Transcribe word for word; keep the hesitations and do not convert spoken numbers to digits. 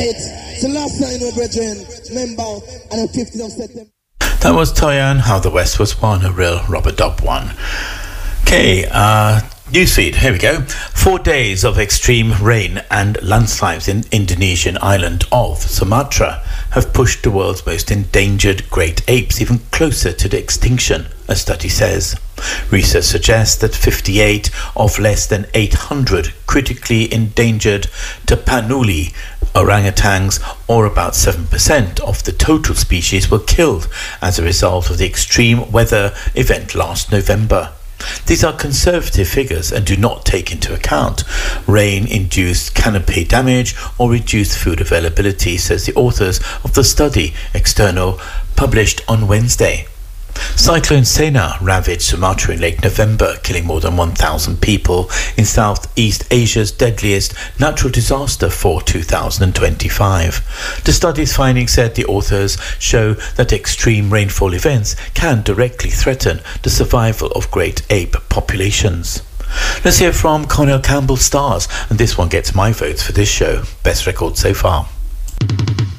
Alright, so last night, my brethren, remember, and the fifteenth of September. That was Toyan, How the West Was Won, a real rubber dub one. Okay, uh, newsfeed, here we go. Four days of extreme rain and landslides in Indonesian island of Sumatra have pushed the world's most endangered great apes even closer to the extinction, a study says. Research suggests that fifty-eight of less than eight hundred critically endangered tapanuli orangutans, or about seven percent of the total species, were killed as a result of the extreme weather event last November. These are conservative figures and do not take into account rain-induced canopy damage or reduced food availability, says the authors of the study, external, published on Wednesday. Cyclone Sena ravaged Sumatra in late November, killing more than one thousand people in Southeast Asia's deadliest natural disaster for two thousand twenty-five. The study's findings, said the authors, show that extreme rainfall events can directly threaten the survival of great ape populations. Let's hear from Cornell Campbell Stars, and this one gets my votes for this show. Best record so far.